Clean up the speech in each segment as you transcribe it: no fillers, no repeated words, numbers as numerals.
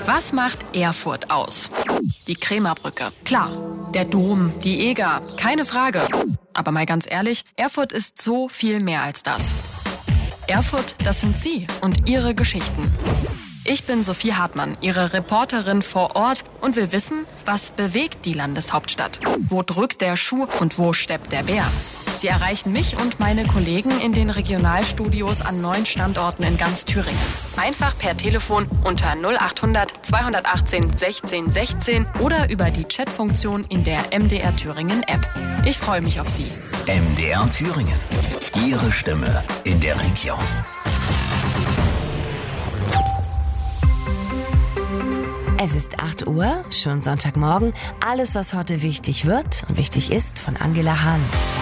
Was macht Erfurt aus? Die Krämerbrücke, klar. Der Dom, die Eger, keine Frage. Aber mal ganz ehrlich, Erfurt ist so viel mehr als das. Erfurt, das sind Sie und Ihre Geschichten. Ich bin Sophie Hartmann, Ihre Reporterin vor Ort und will wissen, was bewegt die Landeshauptstadt? Wo drückt der Schuh und wo steppt der Bär? Sie erreichen mich und meine Kollegen in den Regionalstudios an 9 Standorten in ganz Thüringen. Einfach per Telefon unter 0800 218 16 16 oder über die Chatfunktion in der MDR Thüringen App. Ich freue mich auf Sie. MDR Thüringen. Ihre Stimme in der Region. Es ist 8 Uhr, schon Sonntagmorgen. Alles, was heute wichtig wird und wichtig ist, von Angela Hahn.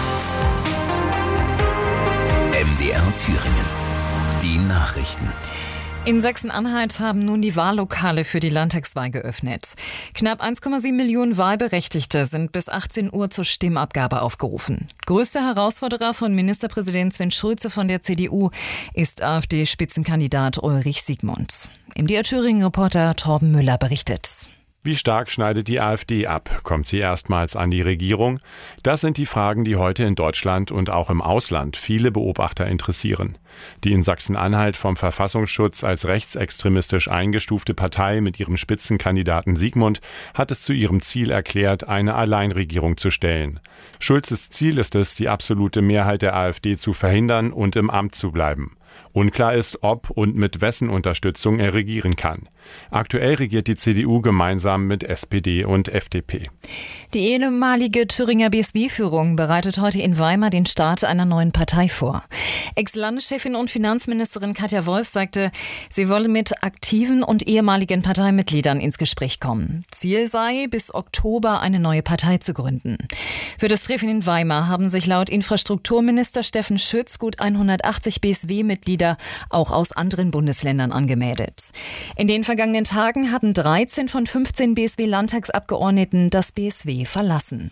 MDR Thüringen. Die Nachrichten. In Sachsen-Anhalt haben nun die Wahllokale für die Landtagswahl geöffnet. Knapp 1,7 Millionen Wahlberechtigte sind bis 18 Uhr zur Stimmabgabe aufgerufen. Größter Herausforderer von Ministerpräsident Sven Schulze von der CDU ist AfD-Spitzenkandidat Ulrich Siegmund. MDR Thüringen-Reporter Torben Müller berichtet. Wie stark schneidet die AfD ab? Kommt sie erstmals an die Regierung? Das sind die Fragen, die heute in Deutschland und auch im Ausland viele Beobachter interessieren. Die in Sachsen-Anhalt vom Verfassungsschutz als rechtsextremistisch eingestufte Partei mit ihrem Spitzenkandidaten Siegmund hat es zu ihrem Ziel erklärt, eine Alleinregierung zu stellen. Schulzes Ziel ist es, die absolute Mehrheit der AfD zu verhindern und im Amt zu bleiben. Unklar ist, ob und mit wessen Unterstützung er regieren kann. Aktuell regiert die CDU gemeinsam mit SPD und FDP. Die ehemalige Thüringer BSW-Führung bereitet heute in Weimar den Start einer neuen Partei vor. Ex-Landeschefin und Finanzministerin Katja Wolf sagte, sie wolle mit aktiven und ehemaligen Parteimitgliedern ins Gespräch kommen. Ziel sei, bis Oktober eine neue Partei zu gründen. Für das Treffen in Weimar haben sich laut Infrastrukturminister Steffen Schütz gut 180 BSW-Mitglieder auch aus anderen Bundesländern angemeldet. In den vergangenen Tagen hatten 13 von 15 BSW-Landtagsabgeordneten das BSW verlassen.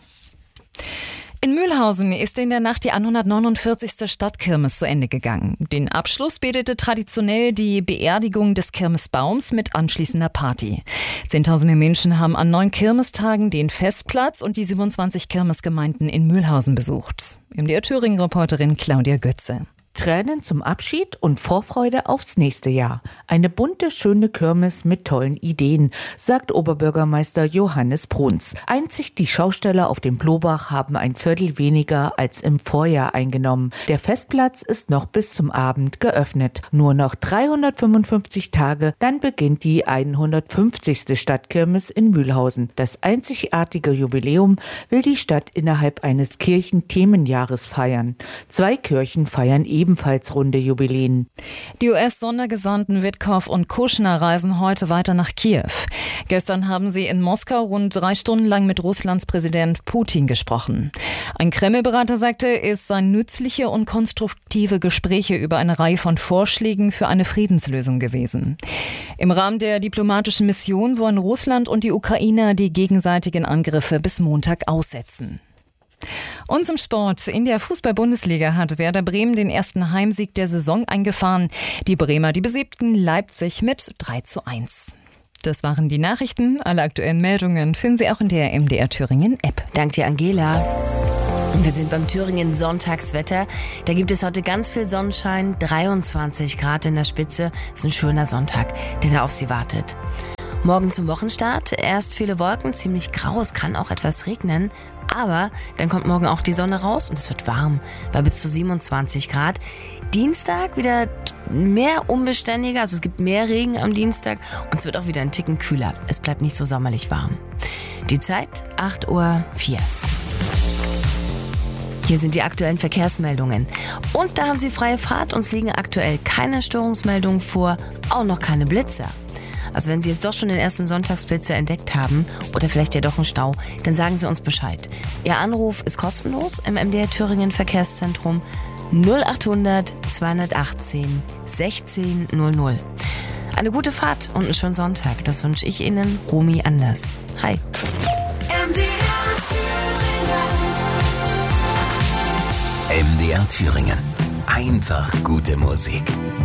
In Mühlhausen ist in der Nacht die 149. Stadtkirmes zu Ende gegangen. Den Abschluss bildete traditionell die Beerdigung des Kirmesbaums mit anschließender Party. Zehntausende Menschen haben an 9 Kirmestagen den Festplatz und die 27 Kirmesgemeinden in Mühlhausen besucht. MDR Thüringen-Reporterin Claudia Götze. Tränen zum Abschied und Vorfreude aufs nächste Jahr. Eine bunte, schöne Kirmes mit tollen Ideen, sagt Oberbürgermeister Johannes Bruns. Einzig die Schausteller auf dem Blobach haben ein Viertel weniger als im Vorjahr eingenommen. Der Festplatz ist noch bis zum Abend geöffnet. Nur noch 355 Tage, dann beginnt die 150. Stadtkirmes in Mühlhausen. Das einzigartige Jubiläum will die Stadt innerhalb eines Kirchenthemenjahres feiern. 2 Kirchen feiern ebenfalls runde Jubiläen. Die US-Sondergesandten Witkow und Kushner reisen heute weiter nach Kiew. Gestern haben sie in Moskau rund 3 Stunden lang mit Russlands Präsident Putin gesprochen. Ein Kreml-Berater sagte, es seien nützliche und konstruktive Gespräche über eine Reihe von Vorschlägen für eine Friedenslösung gewesen. Im Rahmen der diplomatischen Mission wollen Russland und die Ukraine die gegenseitigen Angriffe bis Montag aussetzen. Und zum Sport. In der Fußball-Bundesliga hat Werder Bremen den ersten Heimsieg der Saison eingefahren. Die Bremer, die besiegten Leipzig mit 3:1. Das waren die Nachrichten. Alle aktuellen Meldungen finden Sie auch in der MDR Thüringen App. Dank dir, Angela. Wir sind beim Thüringen Sonntagswetter. Da gibt es heute ganz viel Sonnenschein, 23 Grad in der Spitze. Ist ein schöner Sonntag, der da auf Sie wartet. Morgen zum Wochenstart. Erst viele Wolken, ziemlich grau, es kann auch etwas regnen. Aber dann kommt morgen auch die Sonne raus und es wird warm, bei bis zu 27 Grad. Dienstag wieder mehr unbeständiger, also es gibt mehr Regen am Dienstag und es wird auch wieder ein Ticken kühler. Es bleibt nicht so sommerlich warm. Die Zeit 8:04 Uhr. Hier sind die aktuellen Verkehrsmeldungen. Und da haben Sie freie Fahrt. Uns liegen aktuell keine Störungsmeldungen vor, auch noch keine Blitzer. Also wenn Sie jetzt doch schon den ersten Sonntagsblitzer entdeckt haben oder vielleicht ja doch einen Stau, dann sagen Sie uns Bescheid. Ihr Anruf ist kostenlos im MDR Thüringen Verkehrszentrum 0800 218 16 00. Eine gute Fahrt und einen schönen Sonntag. Das wünsche ich Ihnen, Romy Anders. Hi. MDR Thüringen. Einfach gute Musik.